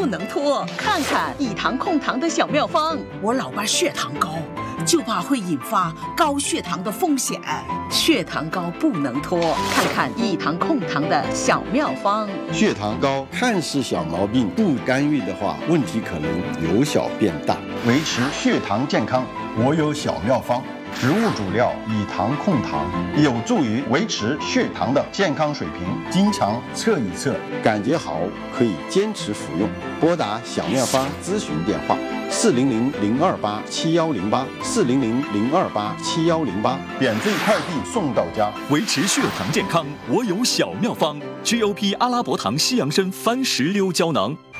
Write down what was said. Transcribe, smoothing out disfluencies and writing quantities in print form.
不能拖，看看益糖控糖的小妙方。 我老爸血糖高，就怕会引发高血糖的风险。 血糖高不能拖，看看益糖控糖的小妙方。 血糖高看似小毛病，不干预的话，问题可能由小变大。 维持血糖健康，我有小妙方。植物主料以糖控糖，有助于维持血糖的健康水平。经常测一测， 感觉好可以坚持服用。拨打小妙方咨询电话：400-028-7108，400-028-7108， 免费快递送到家。 维持血糖健康，我有小妙方：GOP 阿拉伯糖西洋参番石榴胶囊。